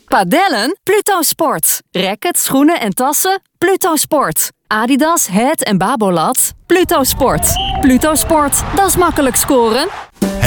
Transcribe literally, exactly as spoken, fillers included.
Padellen? Pluto Sport. Rackets, schoenen en tassen? Pluto Sport. Adidas, Het en Babolat? Pluto Sport. Pluto Sport, dat is makkelijk scoren.